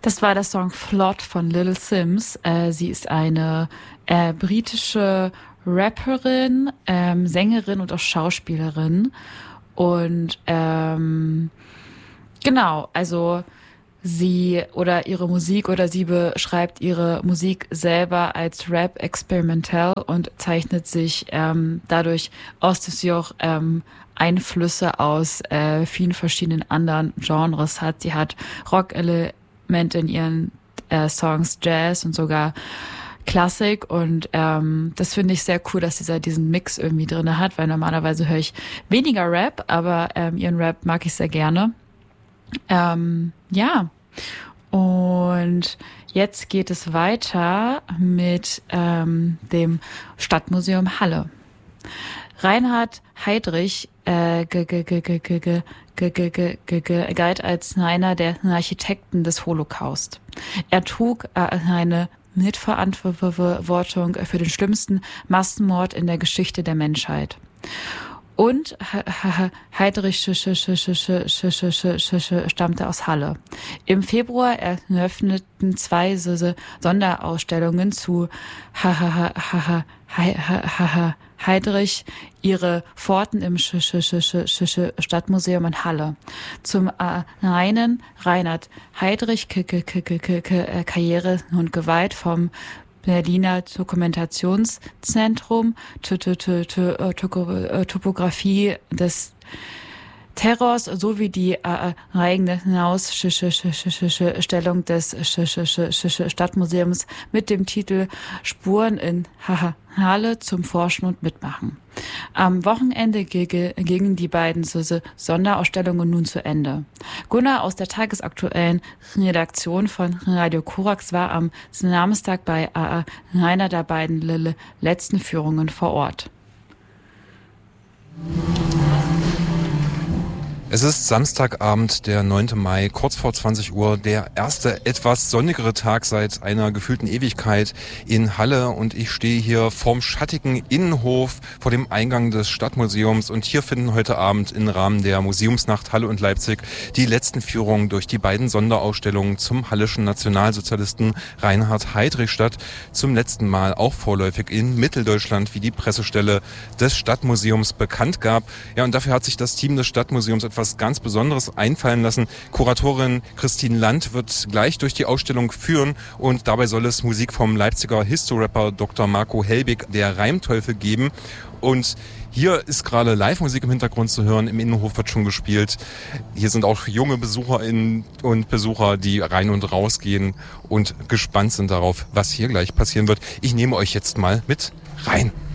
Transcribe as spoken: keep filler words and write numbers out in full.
Das war der Song Flawed von Little Simz. Äh, sie ist eine äh, britische Rapperin, ähm, Sängerin und auch Schauspielerin. Und ähm, genau, also sie oder ihre Musik oder sie beschreibt ihre Musik selber als Rap experimental und zeichnet sich ähm, dadurch aus, dass sie auch ähm, Einflüsse aus äh, vielen verschiedenen anderen Genres hat. Sie hat Rock-Elemente in ihren äh, Songs, Jazz und sogar Klassik und ähm, das finde ich sehr cool, dass sie diesen Mix irgendwie drin hat, weil normalerweise höre ich weniger Rap, aber ähm, ihren Rap mag ich sehr gerne. Ähm, ja, und jetzt geht es weiter mit ähm, dem Stadtmuseum Halle. Reinhard Heydrich äh, g- g- g- g- g- g- g- g- g- g- g- galt als einer der Architekten des Holocaust. Er trug äh, eine Mitverantwortung für den schlimmsten Massenmord in der Geschichte der Menschheit. Und Heydrich stammte aus Halle. Im Februar eröffneten zwei Sonderausstellungen zu Heydrich ihre Pforten im Stadtmuseum in Halle. Zum einen Reinhard Heydrich Karriere und Gewalt vom Berliner Dokumentationszentrum, Topographie des Terrors sowie die eigene Ausstellung des Stadtmuseums mit dem Titel Spuren in Halle zum Forschen und Mitmachen. Am Wochenende gingen die beiden Sonderausstellungen nun zu Ende. Gunnar aus der tagesaktuellen Redaktion von Radio Korax war am Samstag bei einer der beiden letzten Führungen vor Ort. Es ist Samstagabend, der neunte Mai, kurz vor zwanzig Uhr, der erste, etwas sonnigere Tag seit einer gefühlten Ewigkeit in Halle und ich stehe hier vorm schattigen Innenhof vor dem Eingang des Stadtmuseums und hier finden heute Abend im Rahmen der Museumsnacht Halle und Leipzig die letzten Führungen durch die beiden Sonderausstellungen zum hallischen Nationalsozialisten Reinhard Heydrich statt. Zum letzten Mal auch vorläufig in Mitteldeutschland, wie die Pressestelle des Stadtmuseums bekannt gab. Ja, und dafür hat sich das Team des Stadtmuseums etwas was ganz Besonderes einfallen lassen. Kuratorin Christine Land wird gleich durch die Ausstellung führen und dabei soll es Musik vom Leipziger Histo-Rapper Doktor Marco Helbig, der Reimteufel, geben. Und hier ist gerade Live-Musik im Hintergrund zu hören. Im Innenhof wird schon gespielt. Hier sind auch junge Besucherinnen und Besucher, die rein und raus gehen und gespannt sind darauf, was hier gleich passieren wird. Ich nehme euch jetzt mal mit rein.